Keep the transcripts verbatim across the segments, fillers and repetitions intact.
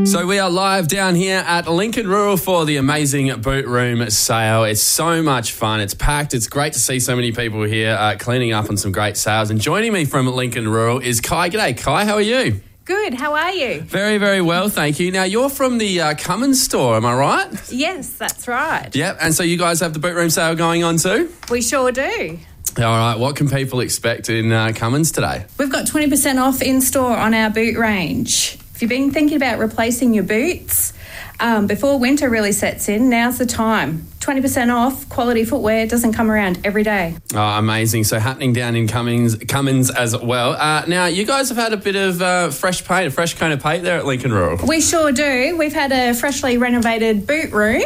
So we are live down here at Lincoln Rural for the amazing boot room sale. It's so much fun. It's packed. It's great to see so many people here uh, cleaning up on some great sales. And joining me from Lincoln Rural is Kai. G'day, Kai. How are you? Good. How are you? Very, very well, thank you. Now, you're from the uh, Cummins store, am I right? Yes, that's right. Yep. And so you guys have the boot room sale going on too? We sure do. All right. What can people expect in uh, Cummins today? We've got twenty percent off in-store on our boot range. If you've been thinking about replacing your boots um, before winter really sets in, now's the time. twenty percent off, quality footwear doesn't come around every day. Oh, amazing. So happening down in Cummins, Cummins as well. Uh, now, you guys have had a bit of uh, fresh paint, a fresh coat of paint there at Lincoln Rural. We sure do. We've had a freshly renovated boot room.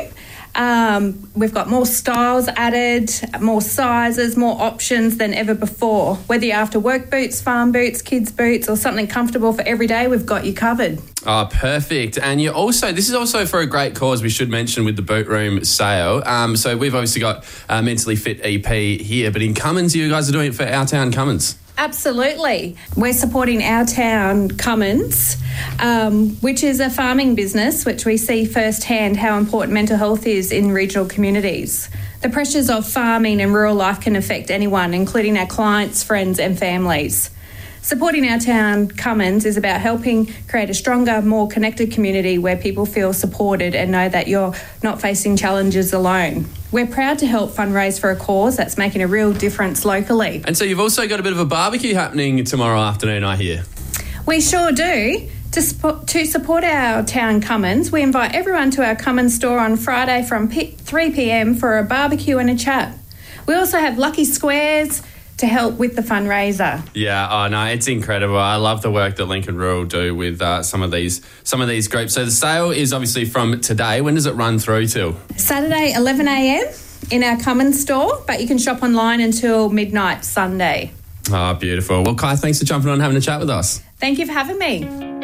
Um, we've got more styles added, more sizes, more options than ever before. Whether you're after work boots, farm boots, kids boots, or something comfortable for every day, we've got you covered. Oh, perfect. And you also, this is also for a great cause we should mention with the boot room sale. Um, so we've obviously got uh, Mentally Fit E P here, but in Cummins, you guys are doing it for Our Town Cummins. Absolutely. We're supporting Our Town Cummins, um, which is a farming business, which we see firsthand how important mental health is in regional communities. The pressures of farming and rural life can affect anyone, including our clients, friends and families. Supporting Our Town Cummins is about helping create a stronger, more connected community where people feel supported and know that you're not facing challenges alone. We're proud to help fundraise for a cause that's making a real difference locally. And so you've also got a bit of a barbecue happening tomorrow afternoon, I hear. We sure do. To, sp- to support Our Town Cummins, we invite everyone to our Cummins store on Friday from p- three p.m. for a barbecue and a chat. We also have lucky squares to help with the fundraiser. Yeah, oh no, it's incredible. I love the work that Lincoln Rural do with uh, some of these some of these groups. So the sale is obviously from today. When does it run through till? Saturday, eleven a.m. in our Cummins store, but you can shop online until midnight Sunday. Oh, beautiful. Well, Kai, thanks for jumping on and having a chat with us. Thank you for having me.